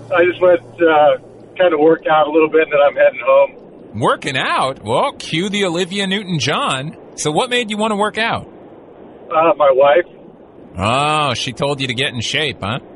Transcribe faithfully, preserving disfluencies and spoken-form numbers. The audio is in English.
I just went uh, kind of work out a little bit, and then I'm heading home. Working out? Well, cue the Olivia Newton-John. So what made you want to work out? Uh, my wife. Oh, she told you to get in shape, huh?